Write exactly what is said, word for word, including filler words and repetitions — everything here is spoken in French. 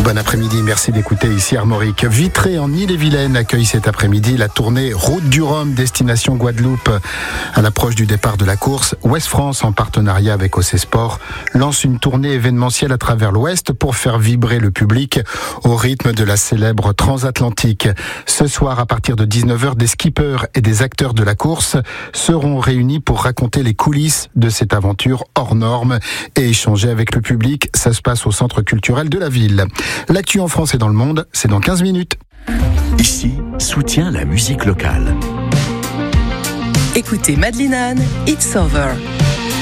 Bon après-midi, merci d'écouter ici Armorique. Vitré en Ille-et-Vilaine accueille cet après-midi la tournée Route du Rhum, destination Guadeloupe. À l'approche du départ de la course, Ouest France, en partenariat avec O C Sport, lance une tournée événementielle à travers l'Ouest pour faire vibrer le public au rythme de la célèbre transatlantique. Ce soir, à partir de dix-neuf heures, des skippers et des acteurs de la course seront réunis pour raconter les coulisses de cette aventure hors norme et échanger avec le public. Ça se passe au centre culturel de la ville. L'actu en France et dans le monde, c'est dans quinze minutes. Ici, soutient la musique locale. Écoutez Madeline Anne, It's Over.